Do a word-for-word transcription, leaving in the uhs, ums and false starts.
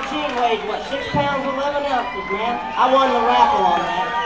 machine weighs, what, six pounds, eleven ounces, man? I won the raffle on that.